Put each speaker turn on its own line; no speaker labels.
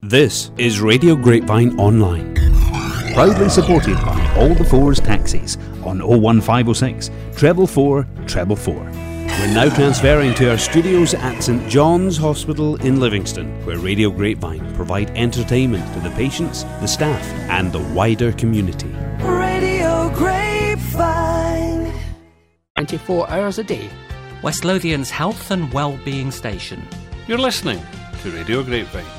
This is Radio Grapevine Online, proudly supported by All the Fours Taxis on 01506 444 444. We're now transferring to our studios at St John's Hospital in Livingston, where Radio Grapevine provide entertainment to the patients, the staff and the wider community.
Radio Grapevine,
24 hours a day.
West Lothian's health and well-being station.
You're listening to Radio Grapevine.